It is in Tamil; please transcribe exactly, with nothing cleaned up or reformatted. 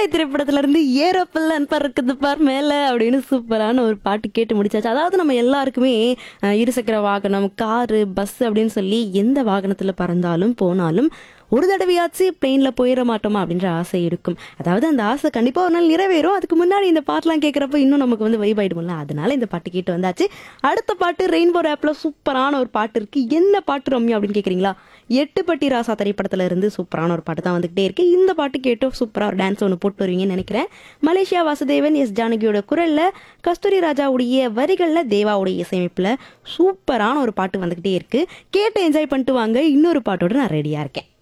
தலை திரைப்படத்துல இருந்து ஏரோப்பில்லன் பறக்குது பார் மேல அப்படின்னு சூப்பரான ஒரு பாட்டு கேட்டு முடிச்சாச்சு. அதாவது நம்ம எல்லாருக்குமே அஹ், இருசக்கர வாகனம், காரு, பஸ் அப்படின்னு சொல்லி எந்த வாகனத்துல பறந்தாலும் போனாலும் ஒரு தடவையாச்சு பிளெயின்ல போயிட மாட்டோமா அப்படின்ற ஆசை இருக்கும். அதாவது அந்த ஆசை கண்டிப்பா ஒரு நாள் நிறைவேறும். அதுக்கு முன்னாடி இந்த பாட்டுலாம் கேட்கறப்ப இன்னும் நமக்கு வந்து வைப் ஆயிடும்ல. அதனால இந்த பாட்டு கேட்டு வந்தாச்சு. அடுத்த பாட்டு ரெயின்போ ஆப்ல சூப்பரான ஒரு பாட்டு இருக்கு. என்ன பாட்டு ரம்யா அப்படின்னு கேக்குறீங்களா? எட்டுப்பட்டி ராசா திரைப்படத்துல இருந்து சூப்பரான ஒரு பாட்டு தான் வந்துகிட்டே இருக்கு. இந்த பாட்டு கேட்டு சூப்பரா ஒரு டான்ஸ் ஒன்று போட்டு வருவீங்கன்னு நினைக்கிறேன். மலேசியா வாசுதேவன், எஸ் ஜானகியோட குரல்ல, கஸ்தூரி ராஜாவுடைய வரிகள்ல, தேவாவுடைய இசையமைப்புல சூப்பரான ஒரு பாட்டு வந்துகிட்டே இருக்கு. கேட்டு என்ஜாய் பண்ணிட்டு வாங்க. இன்னொரு பாட்டோட நான் ரெடியா இருக்கேன்.